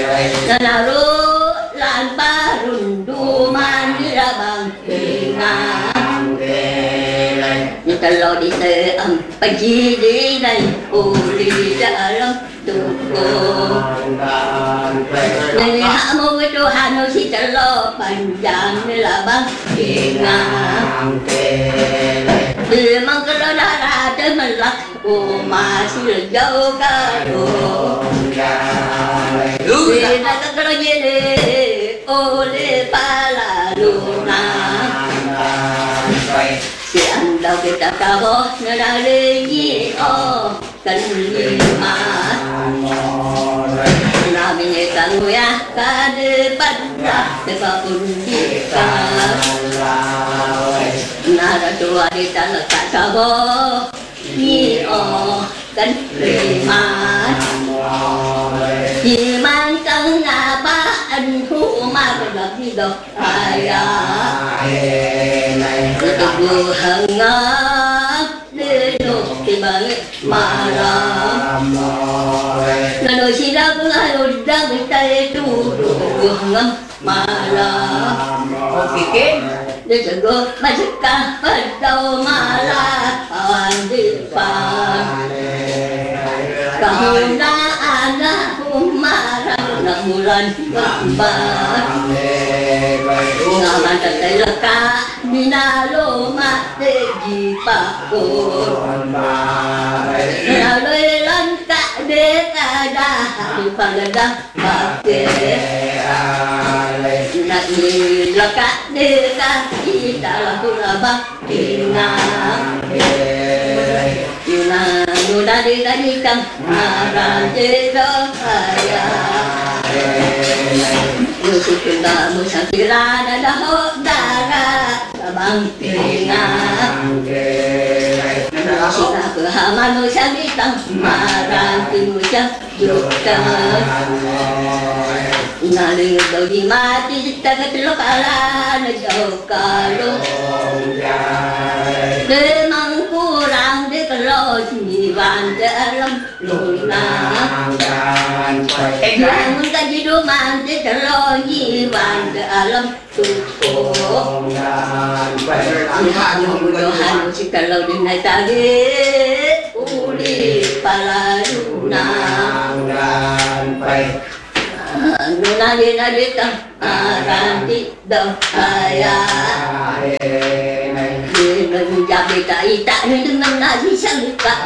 Nanaru lan barun du man ra bằng ngang như ta lo đi tới âm bạch chi đi đây ô đi ra lắm tu cô này hạ mô với tu hà nội chỉ ta lo bằng giang như là bằng ngang vì mong cái đó ra tới mình lắc ô mà xin được dâu ca đồ vì ta cái đó như đi ô lê ba là luna si anh đâu biết ta cao bó nơi nào đi gì ô cần gì mà nào mình nhớ ta người à ta đi bắt ra để vào cùng gì cả na ra chùa đi ta là ta cao bó gì ô cần gì mà vì mang chân là ba anh thu mà cái gặp gì đâu ai à tôi vừa hận ngã để nộp thì bằng mà làm là đôi khi ra cũng ai đôi ra bị tay tu vừa ngâm mà làm để cho cô mà tất cả bắt đầu mà là hoàn đi phàm cả hôm đã ăn đã hôm mà rằng là một lần ba ngà mà thật đây là cả mina lô mà để gì bà cô nào đây lần cả để cả đã đi bằng lần đó bà kể này là cả để cả gì đã là cô là bác thì ngà na nu da di tam ra je do ya nu su da mu sa ti ra da ho da ra bang ti nga na su na ku ha ma nu sa di tam ma ra ti mu cha ju ta na le do di ma ti ta ka lo ka la na jo ka lo de mang ku rang de ka lo chi van de lam lo na mang ka ji do man de ka lo chi van de lam tu ko do han chi ka lo de nai ta ge u li pa la lu na na de tam ran ti do ya mình gặp bị tại nên mình là gì sao được cả